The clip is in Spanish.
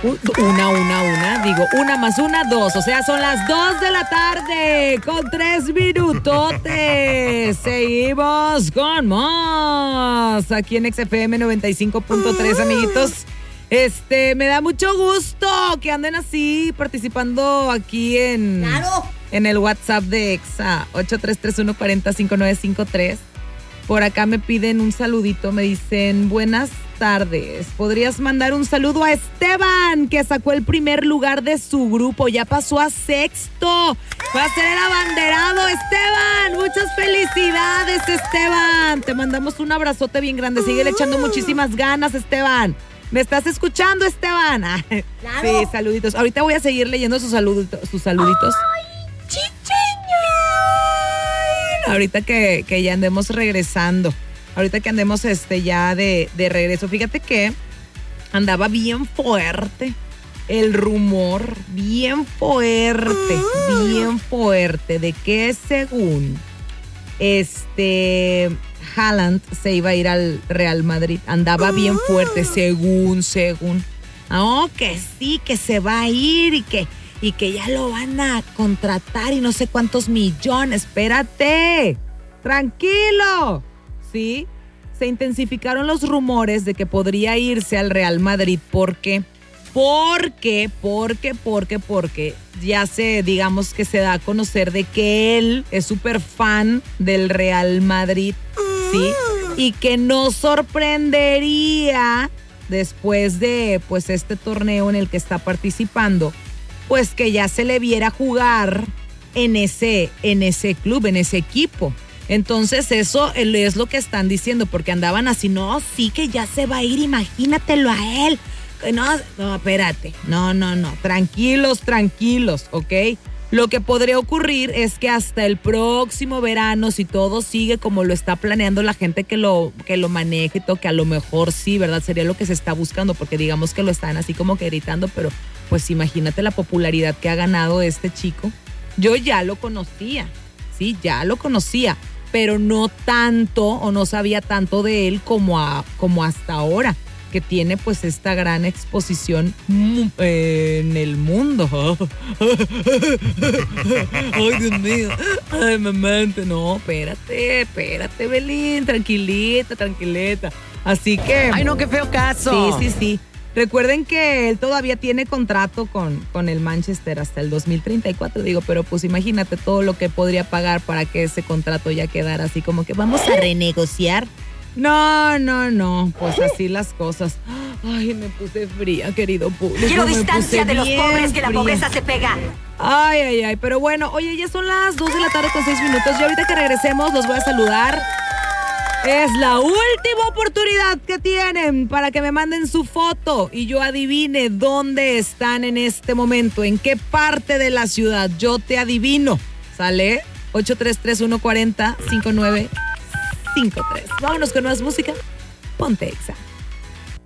Digo, 1 más 1, 2. O sea, son las 2 de la tarde con 3 minutotes. Seguimos con más aquí en XFM 95.3, amiguitos. Me da mucho gusto que anden así participando aquí en el WhatsApp de EXA 8331405953. Por acá me piden un saludito, me dicen buenas tardes. ¿Podrías mandar un saludo a Esteban, que sacó el primer lugar de su grupo? Ya pasó a sexto. Va a ser el abanderado, Esteban. Muchas felicidades, Esteban. Te mandamos un abrazote bien grande. Sigue echando muchísimas ganas, Esteban. ¿Me estás escuchando, Esteban? Claro. Sí, saluditos. Ahorita voy a seguir leyendo sus saluditos. ¡Ay, chicheña! Ahorita que ya andemos regresando. Ahorita que andemos ya de regreso. Fíjate que andaba bien fuerte el rumor. Bien fuerte de que según Haaland se iba a ir al Real Madrid. Andaba bien fuerte, según. No, que sí, que se va a ir y que ya lo van a contratar y no sé cuántos millones. Espérate, tranquilo. Sí, se intensificaron los rumores de que podría irse al Real Madrid porque ya digamos que se da a conocer de que él es súper fan del Real Madrid, ¿sí? Y que no sorprendería después de pues este torneo en el que está participando, pues que ya se le viera jugar en ese club, en ese equipo. Entonces eso es lo que están diciendo, porque andaban así, no, sí que ya se va a ir, imagínatelo a él. No, espérate, no, tranquilos, ¿ok? Lo que podría ocurrir es que hasta el próximo verano, si todo sigue como lo está planeando la gente que lo maneje, que a lo mejor sí, ¿verdad? Sería lo que se está buscando, porque digamos que lo están así como que gritando, pero pues imagínate la popularidad que ha ganado este chico. Yo ya lo conocía, sí, pero no tanto o no sabía tanto de él como hasta ahora, que tiene pues esta gran exposición en el mundo. Ay, Dios mío. Ay, mamá. No, espérate, Belín. Tranquilita. Así que... Ay, no, qué feo caso. Sí. Recuerden que él todavía tiene contrato con el Manchester hasta el 2034, digo, pero pues imagínate todo lo que podría pagar para que ese contrato ya quedara así como que vamos a renegociar. No, pues así las cosas. Ay, me puse fría, querido público. Quiero distancia de los pobres, que la pobreza se pega. Ay, pero bueno, oye, ya son las 2 de la tarde con 6 minutos. Yo ahorita que regresemos los voy a saludar. Es la última oportunidad que tienen para que me manden su foto y yo adivine dónde están en este momento, en qué parte de la ciudad. Yo te adivino. ¿Sale? 833-140-5953. Vámonos con más música. Ponte Exa.